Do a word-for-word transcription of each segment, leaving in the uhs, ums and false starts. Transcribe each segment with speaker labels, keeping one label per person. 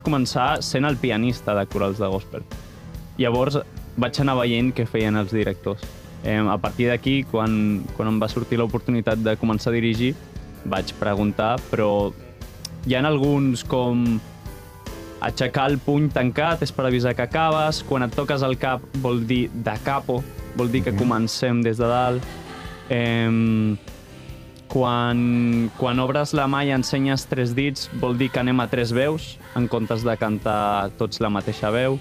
Speaker 1: començar sent el pianista de corals de gospel. Llavors vaig anar veient què feien els directors. Eh, a partir d'aquí, quan, quan em va sortir l'oportunitat de començar a dirigir, vaig preguntar, però hi ha alguns com aixecar el puny tancat és per avisar que acabes, quan et toques el cap vol dir da capo, vol dir que comencem des de dalt. Eh, quan, quan obres la mà i ensenyes tres dits vol dir que anem a tres veus, en comptes de cantar tots la mateixa veu.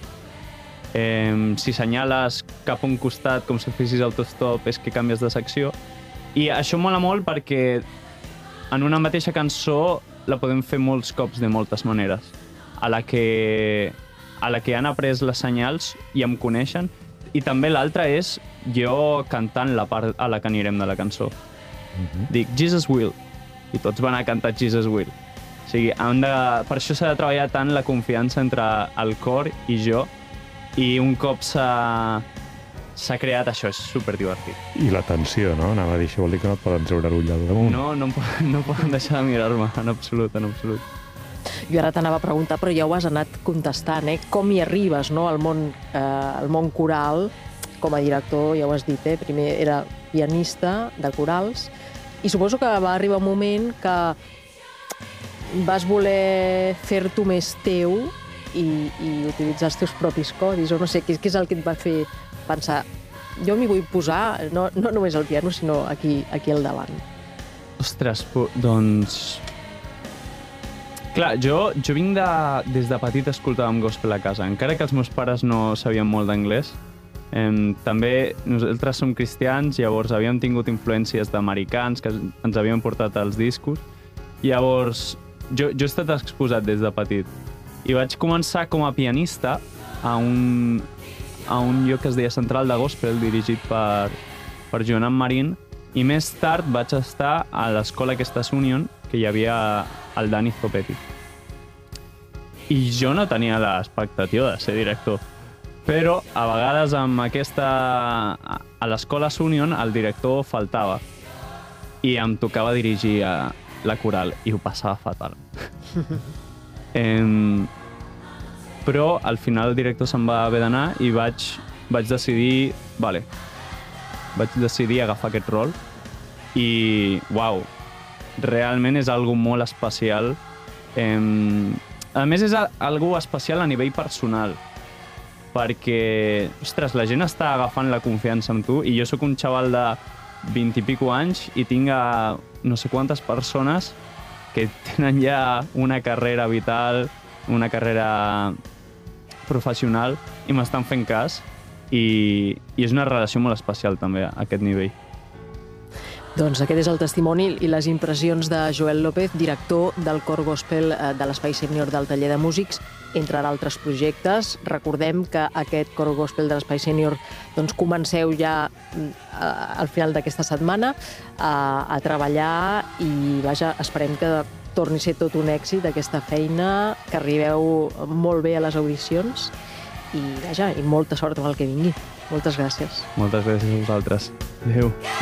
Speaker 1: Eh, si senyales cap a un costat com si fessis autostop és que canvies de secció. I això mola molt perquè en una mateixa cançó la podem fer molts cops de moltes maneres. A la que, a la que han après les senyals i em coneixen. I també l'altra és jo cantant la part a la que anirem de la cançó. Uh-huh. Dic, Jesus will. I tots van a cantar Jesus will. O sigui, hem de, per això s'ha de treballar tant la confiança entre el cor i jo. I un cop s'ha s'ha creat això, és superdivertit.
Speaker 2: I la tensió, no? Anava a dir, això vol dir que no et poden treure l'ull al damunt.
Speaker 1: No, no, no poden deixar de mirar-me, en absolut, en absolut.
Speaker 3: Jo ara t'anava a preguntar, però ja ho has anat contestant, eh? Com hi arribes, no?, al món, eh, al món coral, com a director, ja ho has dit, eh? Primer era pianista de corals, i suposo que va arribar un moment que vas voler fer-t'ho més teu i, i utilitzar els teus propis codis, o no sé, què, què és el que et va fer pensar, jo m'hi vull posar, no, no només al piano, sinó aquí, aquí al davant.
Speaker 1: Ostres, doncs... Clar, jo, jo vinc de... Des de petit escoltàvem gospel a casa, encara que els meus pares no sabien molt d'anglès. Eh, també nosaltres som cristians, llavors havíem tingut influències d'americans que ens havien portat els discos. Llavors, jo, jo he estat exposat des de petit. I vaig començar com a pianista a un, a un lloc que es deia Central de Gospel, dirigit per, per Joan Marín, i més tard vaig estar a l'escola aquesta Union, que hi havia el Dani Zopetti. I jo no tenia l'expectativa de ser director, però a vegades amb aquesta... a l'escola Union el director faltava i em tocava dirigir a la coral i ho passava fatal. eh, però al final el director se'n va haver d'anar i vaig, vaig decidir... Vale, vaig decidir agafar aquest rol i, uau, realment és algo molt especial. Eh, a més, és algo especial a nivell personal, perquè, ostres, la gent està agafant la confiança en tu i jo sóc un xaval de vint i pico anys i tinc a no sé quantes persones que tenen ja una carrera vital, una carrera professional i m'estan fent cas i, i és una relació molt especial també a aquest nivell.
Speaker 3: Doncs aquest és el testimoni i les impressions de Joel López, director del cor gospel de l'Espai Sènior del Taller de Músics, entre d'altres projectes. Recordem que aquest cor gospel de l'Espai Sènior doncs, comenceu ja al final d'aquesta setmana a, a treballar i vaja, esperem que torni a ser tot un èxit aquesta feina, que arribeu molt bé a les audicions i vaja, i molta sort amb el que vingui. Moltes gràcies.
Speaker 1: Moltes gràcies a vosaltres. Adéu.